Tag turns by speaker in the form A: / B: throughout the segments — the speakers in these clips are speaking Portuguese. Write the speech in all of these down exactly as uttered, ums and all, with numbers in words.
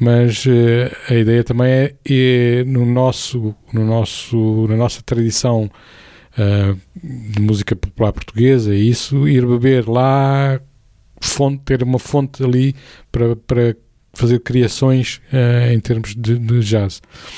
A: mas uh, a ideia também é, é no nosso, no nosso, na nossa tradição uh, de música popular portuguesa, isso, ir beber lá, fonte, ter uma fonte ali para, para fazer criações uh, em termos de, de jazz.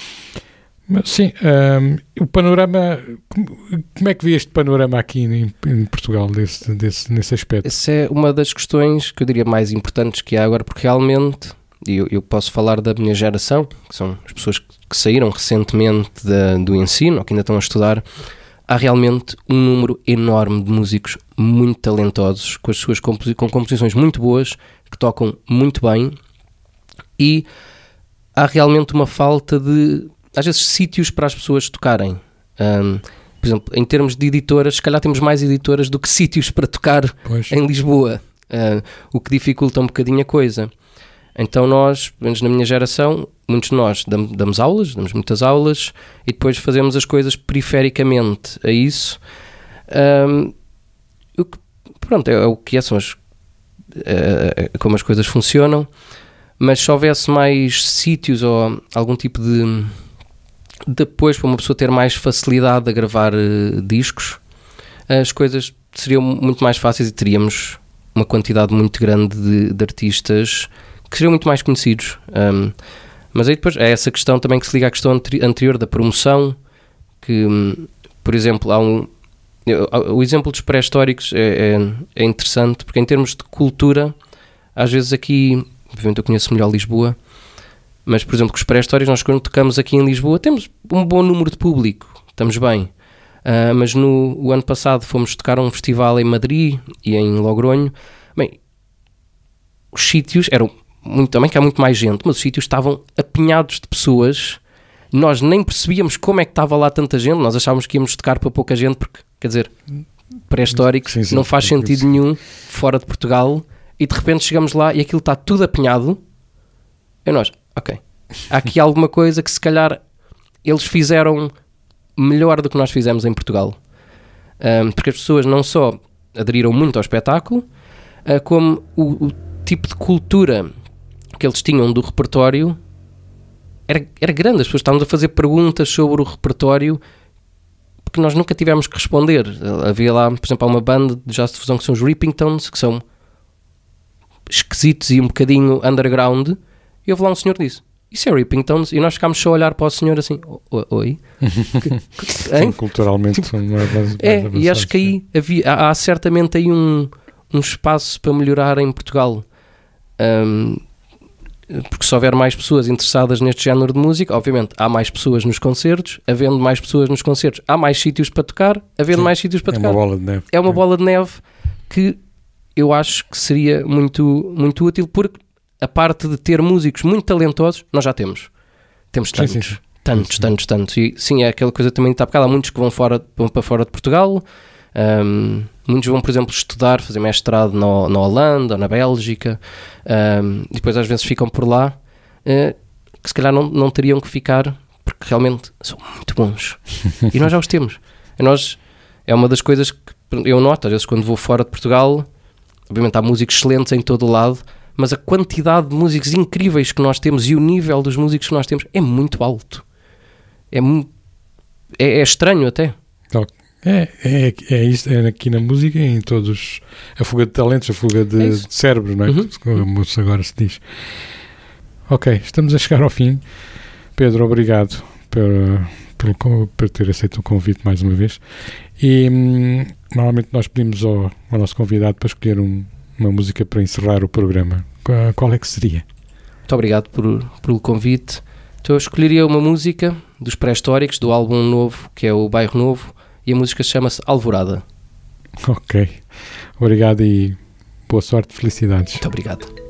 A: Mas, sim, um, o panorama, como, como é que vê este panorama aqui em, em Portugal, desse, desse, nesse aspecto?
B: Essa é uma das questões que eu diria mais importantes que há agora, porque realmente, eu, eu posso falar da minha geração, que são as pessoas que, que saíram recentemente da, do ensino, ou que ainda estão a estudar. Há realmente um número enorme de músicos muito talentosos, com as suas composi- com composições muito boas, que tocam muito bem, e há realmente uma falta de, às vezes, sítios para as pessoas tocarem. Um, por exemplo, em termos de editoras, se calhar temos mais editoras do que sítios para tocar pois. Em Lisboa, uh, o que dificulta um bocadinho a coisa. Então nós, pelo menos na minha geração, muitos de nós damos, damos aulas, damos muitas aulas, e depois fazemos as coisas perifericamente a isso. Um, o que, pronto, é, é o que é, são as, é, é como as coisas funcionam, mas se houvesse mais sítios ou algum tipo de, de apoio para uma pessoa ter mais facilidade a gravar uh, discos, as coisas seriam muito mais fáceis e teríamos uma quantidade muito grande de, de artistas que seriam muito mais conhecidos. Um, mas aí depois é essa questão também que se liga à questão anteri- anterior da promoção, que, um, por exemplo, há um, o exemplo dos pré-históricos é, é, é interessante, porque em termos de cultura, às vezes aqui, obviamente eu conheço melhor Lisboa, mas por exemplo com os pré-históricos, nós quando tocamos aqui em Lisboa temos um bom número de público, estamos bem, uh, mas no o ano passado fomos tocar a um festival em Madrid e em Logronho. Bem, os sítios eram muito, também que há muito mais gente, mas os sítios estavam apinhados de pessoas, nós nem percebíamos como é que estava lá tanta gente, nós achávamos que íamos tocar para pouca gente, porque, quer dizer, pré-históricos sim, sim, não faz sim, sentido sim. nenhum fora de Portugal, e de repente chegamos lá e aquilo está tudo apinhado, e nós, ok, há aqui alguma coisa que se calhar eles fizeram melhor do que nós fizemos em Portugal, um, porque as pessoas não só aderiram muito ao espetáculo, uh, como o, o tipo de cultura que eles tinham do repertório era, era grande. As pessoas estavam a fazer perguntas sobre o repertório porque nós nunca tivemos que responder. Havia lá, por exemplo, há uma banda de jazz de fusão que são os Rippingtons, que são esquisitos e um bocadinho underground, e houve lá um senhor que disse, isso é Rippingtons? E nós ficámos só a olhar para o senhor assim, oi?
A: Sim, culturalmente não é, base,
B: é base e acho que aí havia, há, há certamente aí um, um espaço para melhorar em Portugal. Um, porque se houver mais pessoas interessadas neste género de música, obviamente há mais pessoas nos concertos, havendo mais pessoas nos concertos há mais sítios para tocar, havendo Sim, mais sítios para
A: é
B: tocar
A: uma bola de neve.
B: é uma
A: é.
B: bola de neve que eu acho que seria muito, muito útil, porque a parte de ter músicos muito talentosos nós já temos temos tantos, sim, sim. tantos, sim. tantos, tantos e sim, é aquela coisa também que está a bocado, há muitos que vão, fora, vão para fora de Portugal. Um, muitos vão, por exemplo, estudar, fazer mestrado na, na Holanda ou na Bélgica, um, e depois às vezes ficam por lá, uh, que se calhar não, não teriam que ficar, porque realmente são muito bons e nós já os temos. E nós, é uma das coisas que eu noto às vezes quando vou fora de Portugal. Obviamente há músicos excelentes em todo o lado, mas a quantidade de músicos incríveis que nós temos e o nível dos músicos que nós temos é muito alto, é, mu- é, é estranho até.
A: É, é, é isso, é aqui na música, em todos, a fuga de talentos, a fuga de, é de cérebros, não é? Uhum. Como agora se diz. Ok, estamos a chegar ao fim. Pedro, obrigado por, por, por ter aceito o convite mais uma vez. E hum, normalmente nós pedimos ao, ao nosso convidado para escolher um, uma música para encerrar o programa. Qual, qual é que seria?
B: Muito obrigado por, pelo convite. Então eu escolheria uma música dos pré-históricos, do álbum novo, que é o Bairro Novo, e a música chama-se Alvorada.
A: Ok. Obrigado e boa sorte, felicidades.
B: Muito obrigado.